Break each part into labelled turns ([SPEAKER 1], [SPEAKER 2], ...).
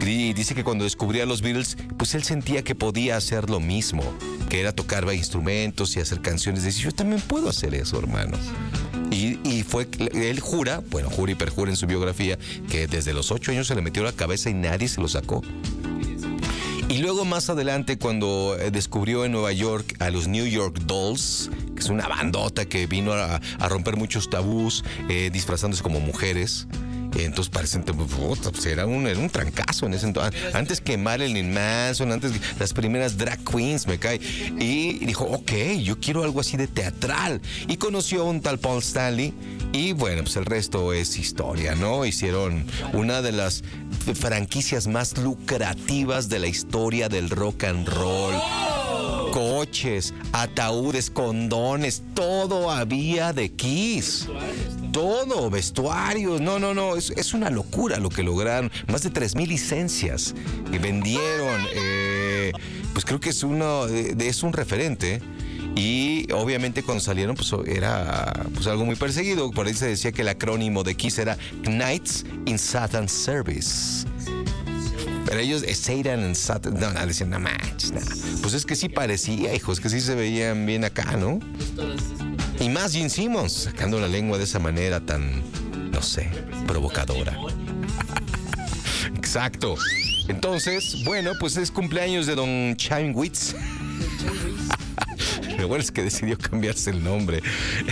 [SPEAKER 1] Dice que cuando descubría a los Beatles, pues él sentía que podía hacer lo mismo, que era tocar instrumentos y hacer canciones. Dice, yo también puedo hacer eso, hermano. Y él jura y perjura en su biografía que desde los 8 años se le metió a la cabeza y nadie se lo sacó. Y luego más adelante, cuando descubrió en Nueva York a los New York Dolls, que es una bandota que vino a romper muchos tabús, disfrazándose como mujeres. Entonces parecen, pues era un trancazo en ese entonces. Antes que Marilyn Manson, antes que las primeras drag queens, me cae. Y dijo, ok, yo quiero algo así de teatral. Y conoció a un tal Paul Stanley. Y bueno, pues el resto es historia, ¿no? Hicieron una de las franquicias más lucrativas de la historia del rock and roll. Coches, ataúdes, condones, todo había de Kiss. Todo, vestuarios, no, es una locura lo que lograron. Más de 3,000 licencias que vendieron. Pues creo que es un referente. Y obviamente cuando salieron, pues era pues algo muy perseguido. Por ahí se decía que el acrónimo de Kiss era Knights in Satan's Service. Pero ellos, Satan and Satan, no, decían, no manches, no. Pues es que sí parecía, hijos, que sí se veían bien acá, ¿no? Y más Gene Simmons, sacando la lengua de esa manera tan, no sé, provocadora. Exacto. Entonces, bueno, pues es cumpleaños de Don Chimwitz. Lo bueno es que decidió cambiarse el nombre.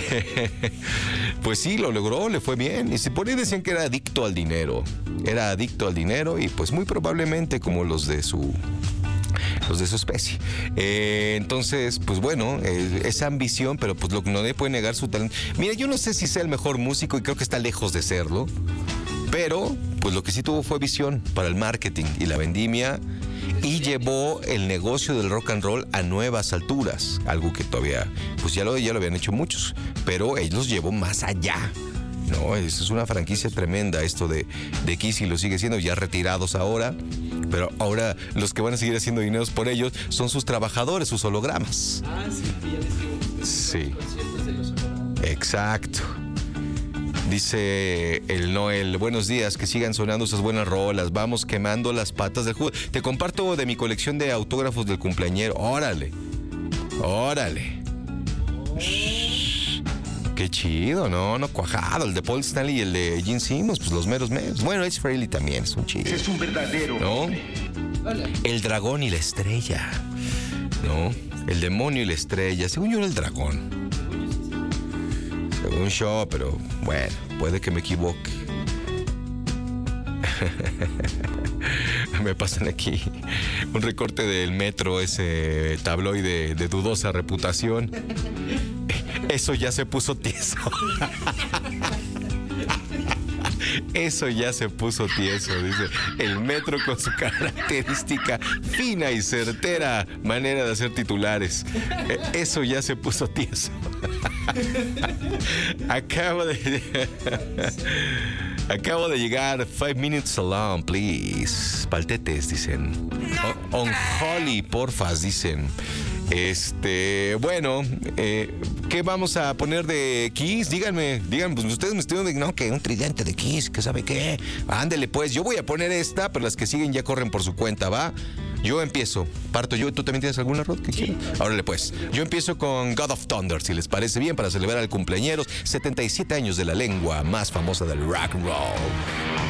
[SPEAKER 1] Pues sí, lo logró, le fue bien. Y por ahí decían que era adicto al dinero. Era adicto al dinero y pues muy probablemente como los de su especie. Entonces, pues bueno, esa ambición, pero pues no le puede negar su talento. Mira, yo no sé si sea el mejor músico y creo que está lejos de serlo, pero pues lo que sí tuvo fue visión para el marketing y la vendimia y llevó el negocio del rock and roll a nuevas alturas, algo que todavía pues ya lo habían hecho muchos, pero él los llevó más allá. No, es una franquicia tremenda esto de Kiss y lo sigue siendo, ya retirados ahora, pero ahora los que van a seguir haciendo dineros por ellos son sus trabajadores, sus hologramas.
[SPEAKER 2] Ah, sí, que ya les digo.
[SPEAKER 1] Sí.
[SPEAKER 2] Conciertos de los hologramas.
[SPEAKER 1] Exacto. Dice el Noel, buenos días, que sigan sonando esas buenas rolas, vamos quemando las patas del jugo. Te comparto de mi colección de autógrafos del cumpleañero, órale. Qué chido, no cuajado, el de Paul Stanley y el de Gene Simmons, pues los meros. Bueno, Ace Frehley también es un chido.
[SPEAKER 3] Es un verdadero.
[SPEAKER 1] ¿No?
[SPEAKER 2] Hola.
[SPEAKER 1] El dragón y la estrella, ¿no? El demonio y la estrella, según yo era el dragón. Según yo, pero bueno, puede que me equivoque. Me pasan aquí un recorte del Metro, ese tabloide de dudosa reputación. Eso ya se puso tieso. Eso ya se puso tieso, dice el Metro con su característica fina y certera manera de hacer titulares. Eso ya se puso tieso. Acabo de llegar. 5 minutes alone, please. Paltetes, dicen. Unholy, porfas, dicen. Bueno, ¿qué vamos a poner de Kiss? Díganme, pues ustedes me estuvieron diciendo, no, que un tridente de Kiss, que sabe qué. Ándele pues, yo voy a poner esta, pero las que siguen ya corren por su cuenta, ¿va? Yo empiezo, parto yo. ¿Tú también tienes alguna, Rod? ¿Qué quieres? Órale pues, yo empiezo con God of Thunder, si les parece bien, para celebrar al cumpleañeros, 77 años de la lengua más famosa del rock and roll.